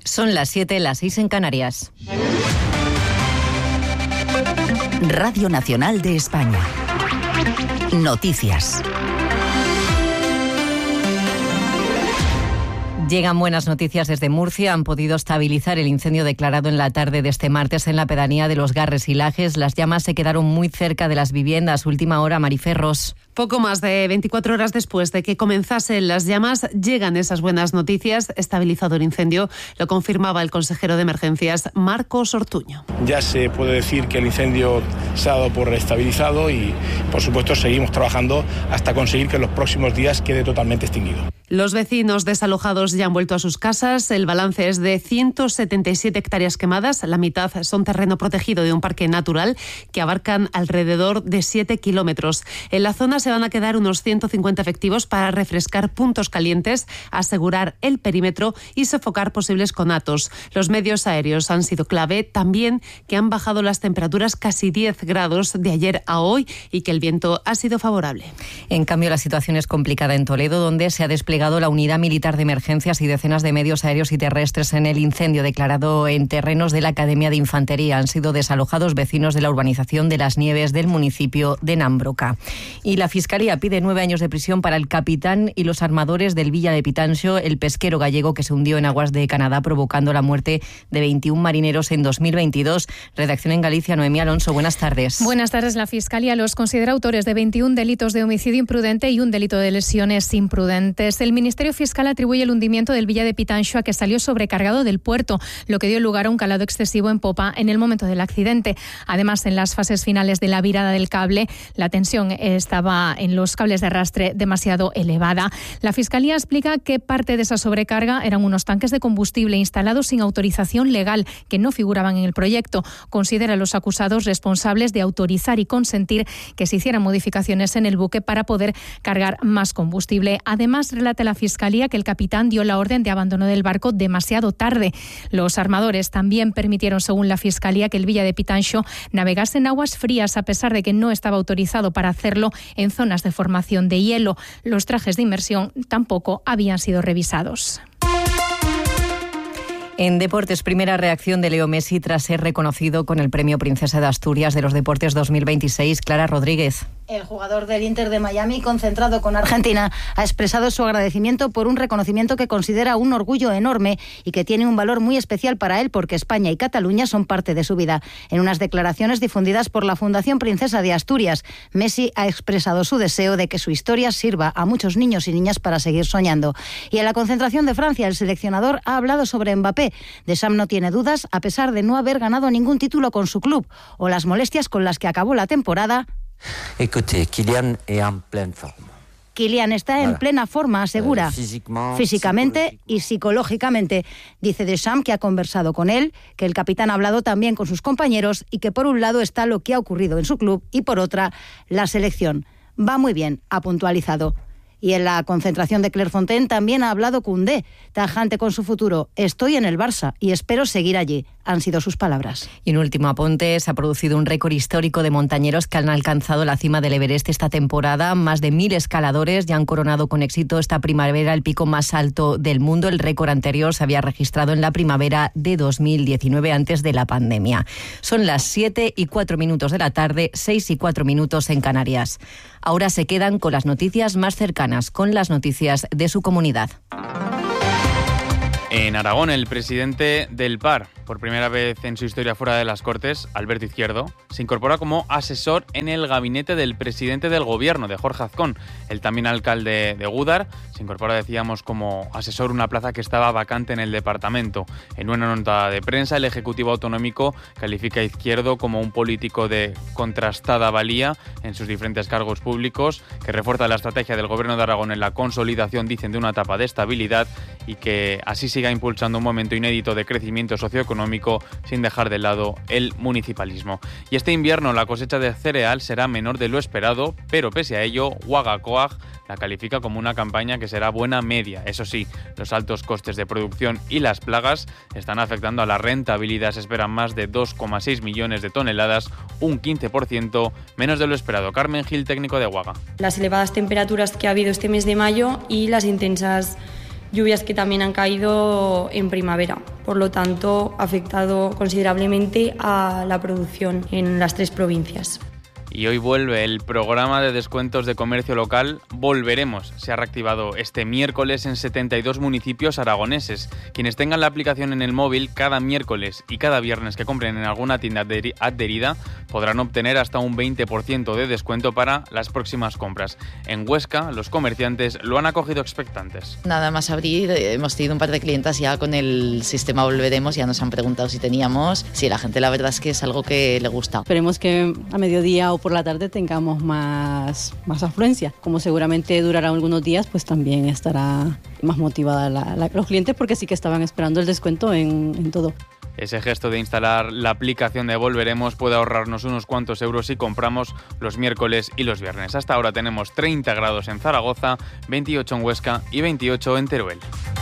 Son las 7, las 6 en Canarias. Radio Nacional de España. Noticias. Llegan buenas noticias desde Murcia. Han podido estabilizar el incendio declarado en la tarde de este martes en la pedanía de Los Garres y Lajes. Las llamas se quedaron muy cerca de las viviendas. Última hora, Mariferros. Poco más de 24 horas después de que comenzasen las llamas, llegan esas buenas noticias. Estabilizado el incendio, lo confirmaba el consejero de Emergencias, Marcos Ortuño. Ya se puede decir que el incendio se ha dado por estabilizado y, por supuesto, seguimos trabajando hasta conseguir que en los próximos días quede totalmente extinguido. Los vecinos desalojados ya han vuelto a sus casas. El balance es de 177 hectáreas quemadas. La mitad son terreno protegido de un parque natural que abarcan alrededor de 7 kilómetros. En la zona se van a quedar unos 150 efectivos para refrescar puntos calientes, asegurar el perímetro y sofocar posibles conatos. Los medios aéreos han sido clave, también que han bajado las temperaturas casi 10 grados de ayer a hoy y que el viento ha sido favorable. En cambio, la situación es complicada en Toledo, donde se ha desplegado la Unidad Militar de Emergencias y decenas de medios aéreos y terrestres en el incendio declarado en terrenos de la Academia de Infantería. Han sido desalojados vecinos de la urbanización de Las Nieves del municipio de Nambroca. Y la Fiscalía pide 9 años de prisión para el capitán y los armadores del Villa de Pitanxo, el pesquero gallego que se hundió en aguas de Canadá provocando la muerte de 21 marineros en 2022. Redacción en Galicia, Noemí Alonso, buenas tardes. Buenas tardes. La Fiscalía los considera autores de 21 delitos de homicidio imprudente y un delito de lesiones imprudentes. El Ministerio Fiscal atribuye el hundimiento del Villa de Pitanxo a que salió sobrecargado del puerto, lo que dio lugar a un calado excesivo en popa en el momento del accidente. Además, en las fases finales de la virada del cable, la tensión estaba en los cables de arrastre demasiado elevada. La Fiscalía explica que parte de esa sobrecarga eran unos tanques de combustible instalados sin autorización legal que no figuraban en el proyecto. Considera a los acusados responsables de autorizar y consentir que se hicieran modificaciones en el buque para poder cargar más combustible. Además, relata la Fiscalía que el capitán dio la orden de abandono del barco demasiado tarde. Los armadores también permitieron, según la Fiscalía, que el Villa de Pitanxo navegase en aguas frías a pesar de que no estaba autorizado para hacerlo en zonas de formación de hielo. Los trajes de inmersión tampoco habían sido revisados. En deportes, primera reacción de Leo Messi tras ser reconocido con el Premio Princesa de Asturias de los Deportes 2026. Clara Rodríguez. El jugador del Inter de Miami, concentrado con Argentina, ha expresado su agradecimiento por un reconocimiento que considera un orgullo enorme y que tiene un valor muy especial para él porque España y Cataluña son parte de su vida. En unas declaraciones difundidas por la Fundación Princesa de Asturias, Messi ha expresado su deseo de que su historia sirva a muchos niños y niñas para seguir soñando. Y en la concentración de Francia, el seleccionador ha hablado sobre Mbappé. Deschamps no tiene dudas, a pesar de no haber ganado ningún título con su club o las molestias con las que acabó la temporada. Écoutez, Kylian est en pleine forme. Kylian está en plena forma, asegura, físicamente y psicológicamente. Dice Deschamps que ha conversado con él, que el capitán ha hablado también con sus compañeros y que por un lado está lo que ha ocurrido en su club y por otra la selección. Va muy bien, ha puntualizado. Y en la concentración de Clairefontaine también ha hablado Koundé, tajante con su futuro. Estoy en el Barça y espero seguir allí. Han sido sus palabras. Y un último apunte, se ha producido un récord histórico de montañeros que han alcanzado la cima del Everest esta temporada. Más de 1.000 escaladores ya han coronado con éxito esta primavera el pico más alto del mundo. El récord anterior se había registrado en la primavera de 2019, antes de la pandemia. Son las 7:04 de la tarde, 6:04 en Canarias. Ahora se quedan con las noticias más cercanas, con las noticias de su comunidad. En Aragón, el presidente del PAR, por primera vez en su historia fuera de las Cortes, Alberto Izquierdo, se incorpora como asesor en el gabinete del presidente del gobierno, de Jorge Azcón. El también alcalde de Gúdar se incorpora, decíamos, como asesor, una plaza que estaba vacante en el departamento. En una nota de prensa, el Ejecutivo Autonómico califica a Izquierdo como un político de contrastada valía en sus diferentes cargos públicos, que refuerza la estrategia del gobierno de Aragón en la consolidación, dicen, de una etapa de estabilidad y que así siga impulsando un momento inédito de crecimiento socioeconómico sin dejar de lado el municipalismo. Y este invierno la cosecha de cereal será menor de lo esperado, pero pese a ello, Waga Coag la califica como una campaña que será buena media. Eso sí, los altos costes de producción y las plagas están afectando a la rentabilidad. Se esperan más de 2,6 millones de toneladas, un 15% menos de lo esperado. Carmen Gil, técnico de Waga. Las elevadas temperaturas que ha habido este mes de mayo y las intensas lluvias que también han caído en primavera. Por lo tanto, ha afectado considerablemente a la producción en las 3 provincias. Y hoy vuelve el programa de descuentos de comercio local Volveremos. Se ha reactivado este miércoles en 72 municipios aragoneses. Quienes tengan la aplicación en el móvil cada miércoles y cada viernes que compren en alguna tienda adherida podrán obtener hasta un 20% de descuento para las próximas compras. En Huesca, los comerciantes lo han acogido expectantes. Nada más abrir, hemos tenido un par de clientas ya con el sistema Volveremos, ya nos han preguntado si teníamos. Sí, la gente la verdad es que es algo que le gusta. Esperemos que a mediodía o por la tarde tengamos más afluencia. Como seguramente durará algunos días, pues también estará más motivada los clientes, porque sí que estaban esperando el descuento en todo. Ese gesto de instalar la aplicación de Volveremos puede ahorrarnos unos cuantos euros si compramos los miércoles y los viernes. Hasta ahora tenemos 30 grados en Zaragoza, 28 en Huesca y 28 en Teruel.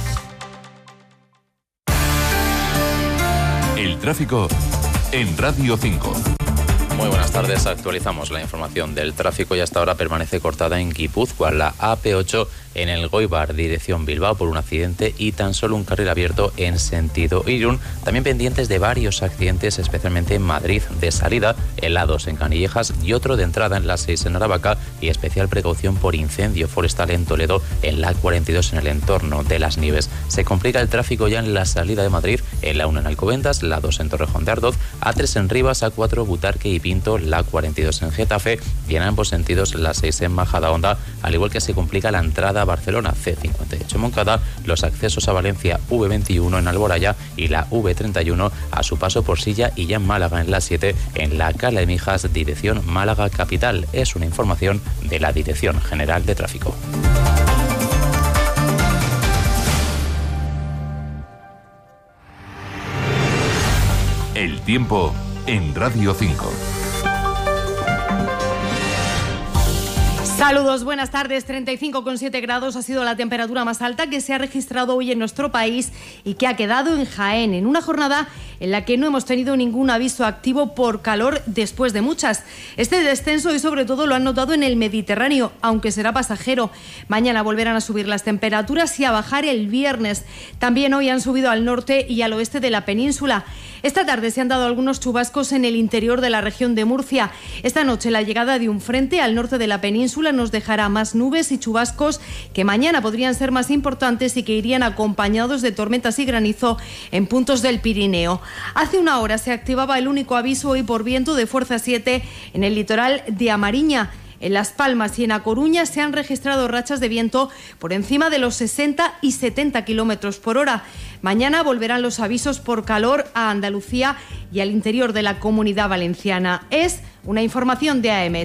El tráfico en Radio 5. Muy buenas tardes, actualizamos la información del tráfico y hasta ahora permanece cortada en Guipúzcoa, la AP8 en el Goibar, dirección Bilbao, por un accidente y tan solo un carril abierto en sentido Irún. También pendientes de varios accidentes, especialmente en Madrid, de salida, en la 2 en Canillejas y otro de entrada en la 6 en Aravaca, y especial precaución por incendio forestal en Toledo, en la 42 en el entorno de Las Nieves. Se complica el tráfico ya en la salida de Madrid, en la 1 en Alcobendas, la 2 en Torrejón de Ardoz, A3 en Rivas, A4 Butarque y Pinto, la 42 en Getafe y en ambos sentidos la 6 en Majadahonda, al igual que se complica la entrada a Barcelona, C58 en Moncada, los accesos a Valencia, V21 en Alboraya y la V31 a su paso por Silla, y ya en Málaga en la 7 en la Cala de Mijas, dirección Málaga Capital. Es una información de la Dirección General de Tráfico. El tiempo en Radio 5. Saludos, buenas tardes. 35,7 grados ha sido la temperatura más alta que se ha registrado hoy en nuestro país y que ha quedado en Jaén, en una jornada en la que no hemos tenido ningún aviso activo por calor después de muchas. Este descenso y sobre todo lo han notado en el Mediterráneo, aunque será pasajero. Mañana volverán a subir las temperaturas y a bajar el viernes. También hoy han subido al norte y al oeste de la península. Esta tarde se han dado algunos chubascos en el interior de la región de Murcia. Esta noche la llegada de un frente al norte de la península nos dejará más nubes y chubascos que mañana podrían ser más importantes y que irían acompañados de tormentas y granizo en puntos del Pirineo. Hace una hora se activaba el único aviso hoy por viento de fuerza 7 en el litoral de Amariña. En Las Palmas y en A Coruña se han registrado rachas de viento por encima de los 60 y 70 kilómetros por hora. Mañana volverán los avisos por calor a Andalucía y al interior de la Comunidad Valenciana. Es una información de AEMET.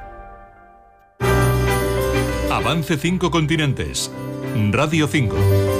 Avance 5 continentes. Radio 5.